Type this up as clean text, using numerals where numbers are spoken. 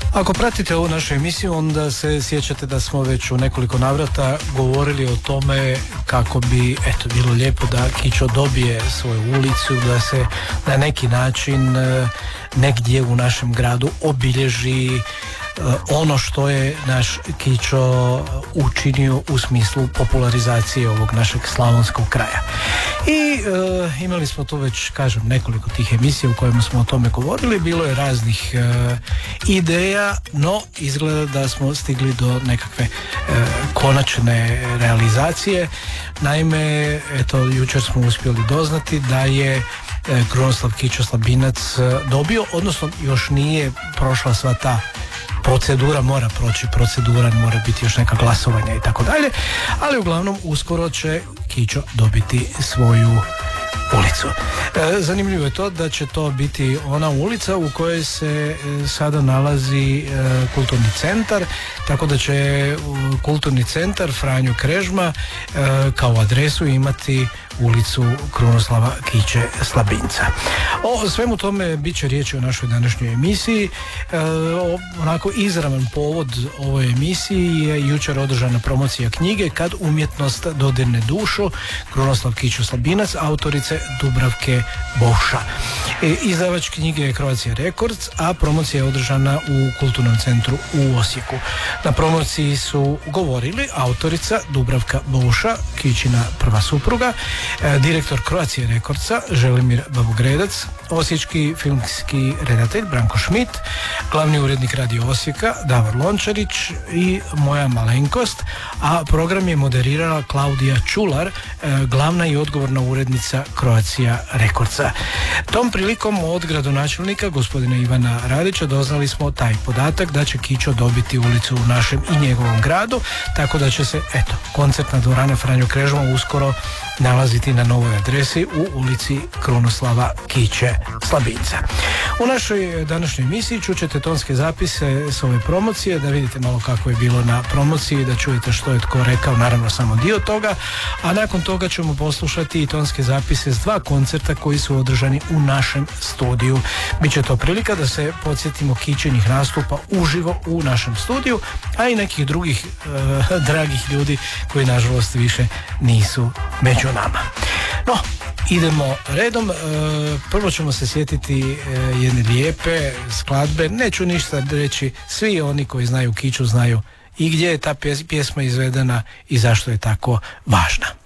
Ako pratite ovu našu emisiju, onda se sjećate da smo već u nekoliko navrata govorili o tome kako bi bilo lijepo da Kićo dobije svoju ulicu, da se na neki način negdje u našem gradu obilježi ono što je naš Kićo učinio u smislu popularizacije ovog našeg slavonskog kraja. I imali smo tu već, kažem, nekoliko tih emisija u kojima smo o tome govorili, bilo je raznih ideja, no izgleda da smo stigli do nekakve konačne realizacije. Naime, jučer smo uspjeli doznati da je Krunoslav Kićo Slabinac dobio, odnosno još nije prošla sva ta procedura, mora proći procedura, mora biti još neka glasovanja i tako dalje, ali uglavnom uskoro će Kićo dobiti svoju ulicu. Zanimljivo je to da će to biti ona ulica u kojoj se sada nalazi kulturni centar, tako da će kulturni centar Franjo Krežma kao adresu imati ulicu Krunoslava Kiće Slabinca. O svemu tome bit će riječi u našoj današnjoj emisiji. Onako izravan povod ovoj emisiji je jučer održana promocija knjige Kad umjetnost dodirne dušu, Krunoslav Kićo Slabinac, autorice Dubravke Boša. Izdavač knjige je Croatia Records, a promocija je održana u Kulturnom centru u Osijeku. Na promociji su govorili autorica Dubravka Boša, Kićina prva supruga, direktor Croatia Recordsa Želimir Babogredac, osječki filmski redatelj Branko Šmit, glavni urednik Radio Osijeka Davor Lončarić i moja malenkost, a program je moderirala Klaudija Čular, glavna i odgovorna urednica Croatia Recordsa. Tom prilikom od gradonačelnika gospodina Ivana Radića doznali smo taj podatak da će Kićo dobiti ulicu u našem i njegovom gradu, tako da će se koncertna dvorana Franjo Krežma uskoro nalaziti na novoj adresi u ulici Krunoslava Kiće Slabinca. U našoj današnjoj emisiji čućete tonske zapise s ove promocije, da vidite malo kako je bilo na promociji, da čujete što je tko rekao, naravno samo dio toga, a nakon toga ćemo poslušati i tonske zapise s dva koncerta koji su održani u našem studiju. Biće to prilika da se podsjetimo Kićinih nastupa uživo u našem studiju, a i nekih drugih dragih ljudi koji nažalost više nisu među nama. No, idemo redom. Prvo ćemo se sjetiti jedne lijepe skladbe. Neću ništa reći, svi oni koji znaju Kiću znaju i gdje je ta pjesma izvedena i zašto je tako važna.